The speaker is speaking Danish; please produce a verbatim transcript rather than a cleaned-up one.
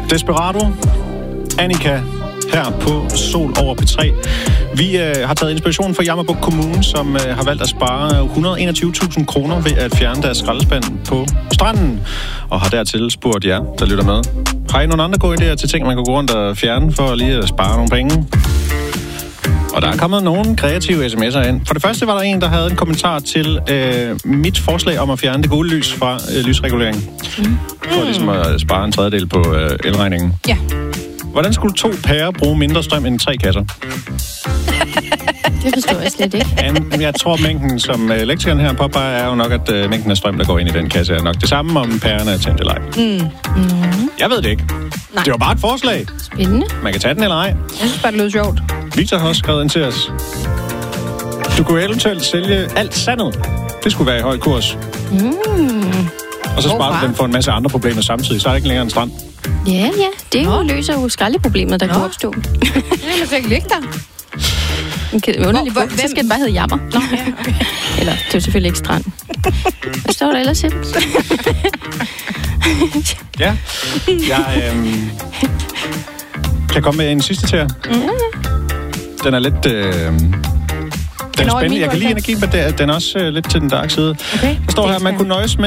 Desperado, Annika, her på Sol over P tre. Vi øh, har taget inspiration fra Jammerbugt Kommune, som øh, har valgt at spare et hundrede og enogtyve tusind kroner ved at fjerne deres skraldespand på stranden, og har dertil spurgt jer, der lytter med. Har I nogle andre gode idéer til ting, man kan gå rundt og fjerne for lige at spare nogle penge? Og der er kommet nogle kreative sms'er ind. For det første var der en, der havde en kommentar til øh, mit forslag om at fjerne det gule lys fra øh, lysregulering. Mm. For ligesom at spare en tredjedel på øh, elregningen. Ja. Hvordan skulle to pærer bruge mindre strøm end tre kasser? Det forstår jeg slet ikke. An, jeg tror, mængden, som elektrikeren her påpeger, er jo nok, at uh, mængden af strøm, der går ind i den kasse, er nok det samme, om pærerne er tændt eller ej. Mm. Mm. Jeg ved det ikke. Nej. Det var bare et forslag. Spændende. Man kan tage den eller ej. Jeg synes bare, det lød sjovt. Victor har også skrevet ind til os. Du kunne eventuelt sælge alt sandet. Det skulle være i høj kurs. Mm. Og så sparer du den for en masse andre problemer samtidig. Så er det ikke længere en strand. Ja, ja. Det jo løser jo skraldeproblemet, der Nå. kan opstå. Det er jo ikke ligge der. En underlig bog. Så skal det bare hedde Jammer. Nå, ja, okay. Eller, det er jo selvfølgelig ikke strand. Hvad står der ellers? Ja. Jeg øhm, kan komme med en sidste til jer. Mm. Den er lidt... Øh, den er spændende. Jeg kan lide energien, men den er også øh, lidt til den dark side. Okay. Der står her, at man kunne nøjes med